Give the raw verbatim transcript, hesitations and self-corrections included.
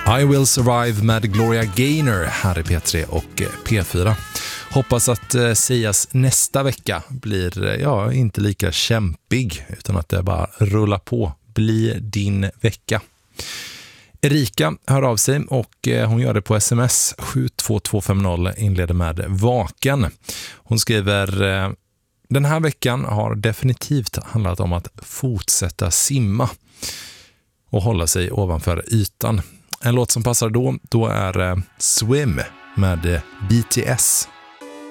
I Will Survive med Gloria Gaynor här i P tre och P fyra. Hoppas att eh, Sias nästa vecka blir eh, ja, inte lika kämpig utan att det bara rullar på. Bli din vecka. Erika hör av sig och eh, hon gör det på sms sju två två fem noll, inleder med vaken. Hon skriver: eh, den här veckan har definitivt handlat om att fortsätta simma och hålla sig ovanför ytan. En låt som passar då, då är eh, Swim med eh, B T S.